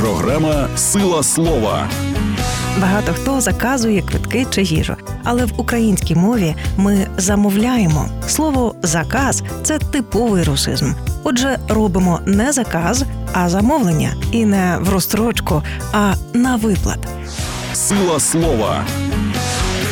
Програма «Сила слова». Багато хто заказує квитки чи їжу, але в українській мові ми замовляємо. Слово «заказ» – це типовий русизм. Отже, робимо не заказ, а замовлення. І не в розстрочку, а на виплат. «Сила слова»